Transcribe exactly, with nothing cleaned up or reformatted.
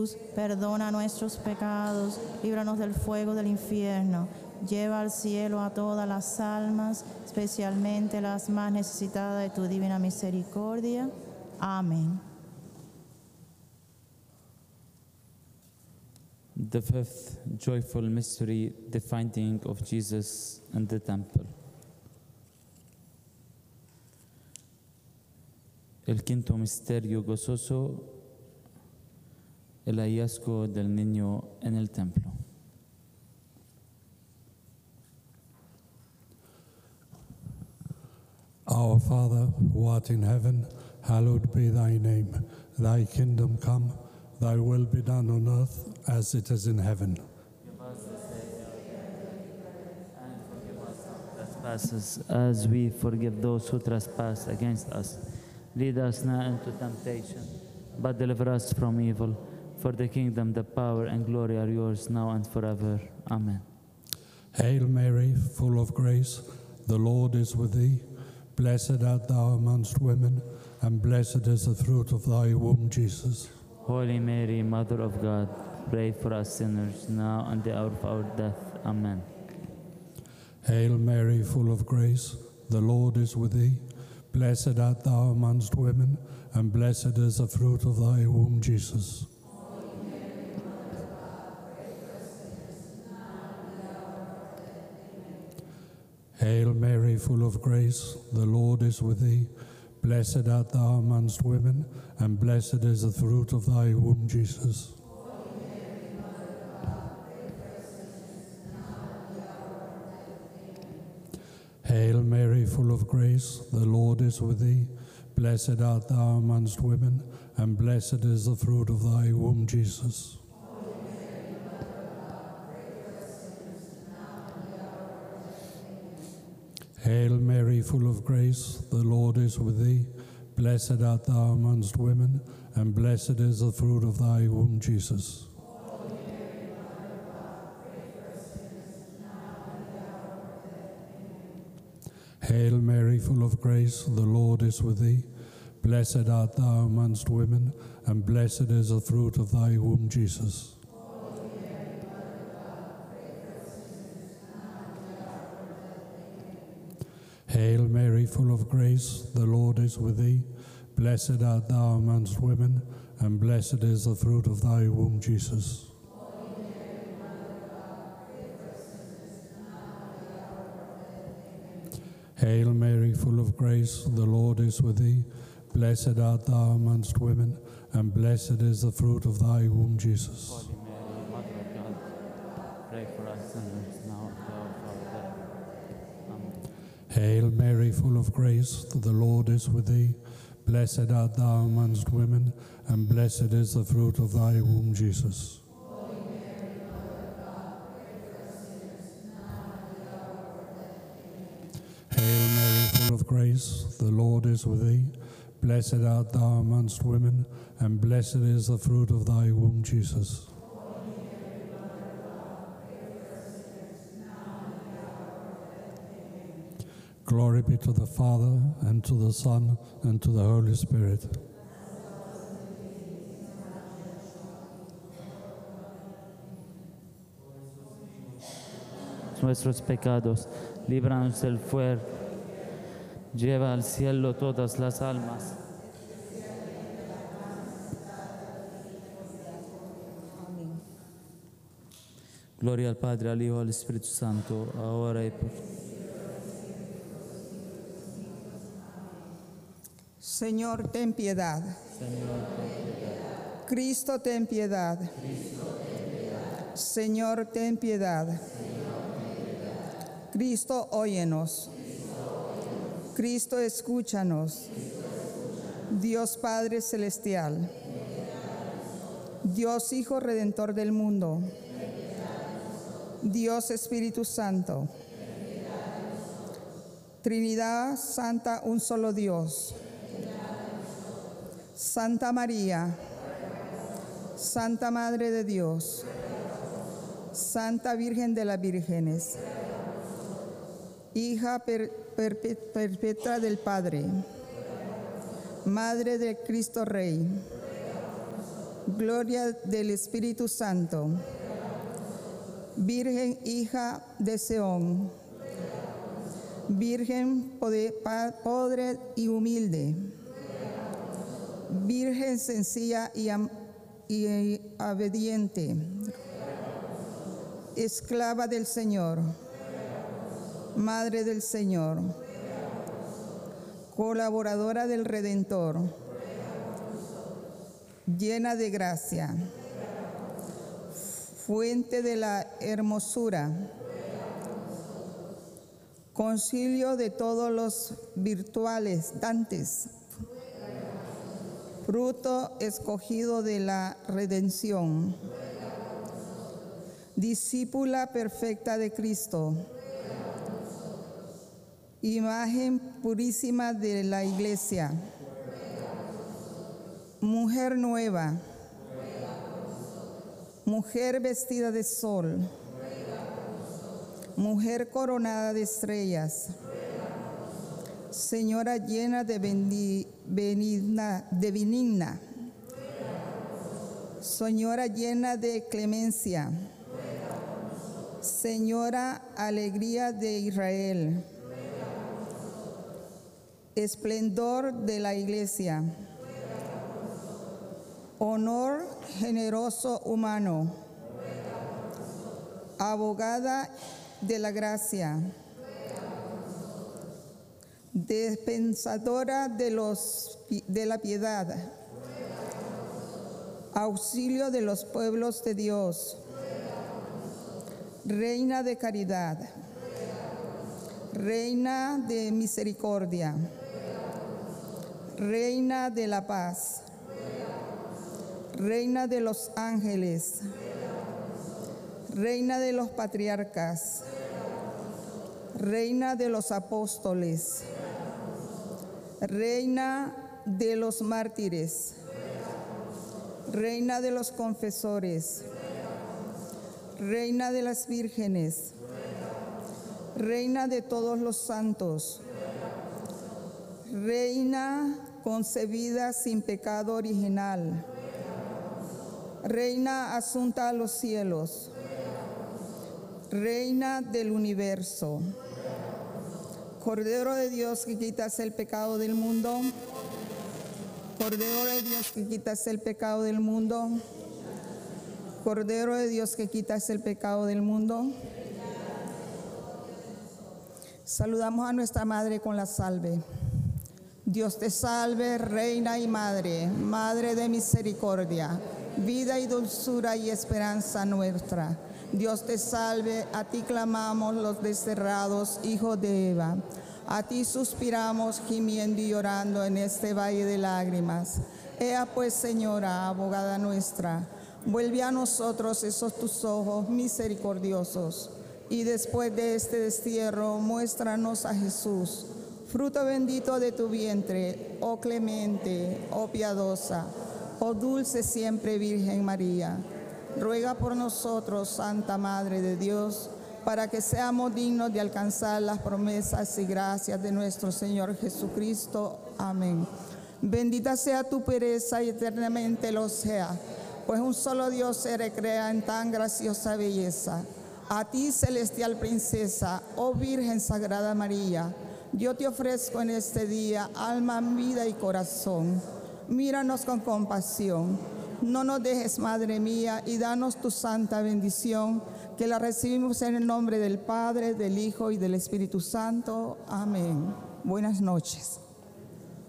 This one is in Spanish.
Perdona nuestros pecados, líbranos del fuego del infierno, lleva al cielo a todas las almas, especialmente las más necesitadas de tu divina misericordia. Amén. The fifth joyful mystery, the finding of Jesus in the temple. El quinto misterio gozoso, el hallazgo del niño en el templo. Our Father, who art in heaven, hallowed be thy name. Thy kingdom come, thy will be done on earth as it is in heaven. Give us this day our daily bread, and forgive us our trespasses, as we forgive those who trespass against us. Lead us not into temptation, but deliver us from evil. For the kingdom, the power, and glory are yours now and forever. Amen. Hail Mary, full of grace, the Lord is with thee. Blessed art thou amongst women, and blessed is the fruit of thy womb, Jesus. Holy Mary, Mother of God, pray for us sinners, now and the hour of our death. Amen. Hail Mary, full of grace, the Lord is with thee. Blessed art thou amongst women, and blessed is the fruit of thy womb, Jesus. Hail Mary, full of grace, the Lord is with thee. Blessed art thou amongst women, and blessed is the fruit of thy womb, Jesus. Hail Mary, full of grace, the Lord is with thee. Blessed art thou amongst women, and blessed is the fruit of thy womb, Jesus. Hail Mary, full of grace, the Lord is with thee. Blessed art thou amongst women, and blessed is the fruit of thy womb, Jesus. Hail Mary, full of grace, the Lord is with thee. Blessed art thou amongst women, and blessed is the fruit of thy womb, Jesus. Hail Mary, full of grace, the Lord is with thee. Blessed art thou amongst women, and blessed is the fruit of thy womb, Jesus. Hail Mary, full of grace, the Lord is with thee. Blessed art thou amongst women, and blessed is the fruit of thy womb, Jesus. Holy Mary, Mother of God, pray for us sinners, now and at the hour of our death. Amen. Hail Mary, full of grace, the Lord is with thee. Blessed art thou amongst women, and blessed is the fruit of thy womb, Jesus. Hail Mary, full of grace, the Lord is with thee. Blessed art thou amongst women, and blessed is the fruit of thy womb, Jesus. Glory be to the Father, and to the Son, and to the Holy Spirit. Nuestros pecados, líbranos del fuego, lleva al cielo todas las almas. Gloria al Padre, al Hijo, al Espíritu Santo, ahora y por Señor, ten piedad. Cristo, ten piedad. Señor, ten piedad. Cristo, óyenos. Cristo, escúchanos. Dios Padre Celestial. Dios Hijo Redentor del mundo. Dios Espíritu Santo. Trinidad Santa, un solo Dios. Santa María, Santa Madre de Dios, Santa Virgen de las Vírgenes, hija per, perpe, perpetua del Padre, Madre de Cristo Rey, gloria del Espíritu Santo, Virgen hija de Sión, Virgen pobre y humilde, Virgen sencilla y, y obediente, esclava del Señor, Madre del Señor, colaboradora del Redentor, llena de gracia, fuente de la hermosura, concilio de todos los virtuales dantes, fruto escogido de la redención, discípula perfecta de Cristo, imagen purísima de la Iglesia, mujer nueva, mujer vestida de sol, mujer coronada de estrellas, señora llena de benigna, de benigna, señora llena de clemencia, señora alegría de Israel, esplendor de la Iglesia, honor generoso humano, abogada de la gracia, dispensadora de, los, de la piedad, auxilio de los pueblos de Dios, reina de caridad, reina de misericordia, reina de la paz, reina de los ángeles, reina de los patriarcas, reina de los apóstoles, reina de los mártires, reina de los confesores, reina de las vírgenes, reina de todos los santos, reina concebida sin pecado original, reina asunta a los cielos, reina del universo, Cordero de Dios que quitas el pecado del mundo, Cordero de Dios que quitas el pecado del mundo, Cordero de Dios que quitas el pecado del mundo. Saludamos a nuestra Madre con la salve. Dios te salve, Reina y Madre, Madre de misericordia, vida y dulzura y esperanza nuestra. Dios te salve, a ti clamamos los desterrados hijos de Eva. A ti suspiramos gimiendo y llorando en este valle de lágrimas. Ea pues, Señora, abogada nuestra, vuelve a nosotros esos tus ojos misericordiosos, y después de este destierro muéstranos a Jesús, fruto bendito de tu vientre, oh clemente, oh piadosa, oh dulce siempre Virgen María. Ruega por nosotros, Santa Madre de Dios, para que seamos dignos de alcanzar las promesas y gracias de nuestro Señor Jesucristo. Amén. Bendita sea tu pureza y eternamente lo sea, pues un solo Dios se recrea en tan graciosa belleza. A ti, celestial princesa, oh Virgen Sagrada María, yo te ofrezco en este día alma, vida y corazón. Míranos con compasión. No nos dejes, Madre mía, y danos tu santa bendición, que la recibimos en el nombre del Padre, del Hijo y del Espíritu Santo. Amén. Buenas noches.